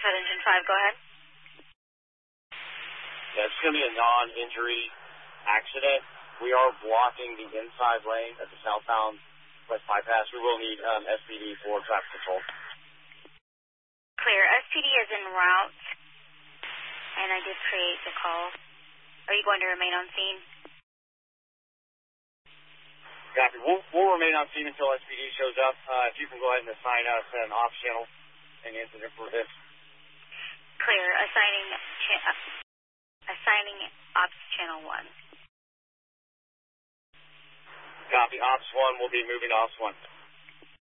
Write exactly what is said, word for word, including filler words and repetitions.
South Engine five, go ahead. Yeah, it's going to be a non-injury accident. We are blocking the inside lane at the southbound west bypass. We will need um, S P D for traffic control. Clear. S P D is en route, and I did create the call. Are you going to remain on scene? Copy. We'll, we'll remain on scene until S P D shows up. Uh, if you can go ahead and assign us an ops channel and incident for this. Clear. Assigning cha uh, assigning ops channel one. Copy. Ops one will be moving to ops one.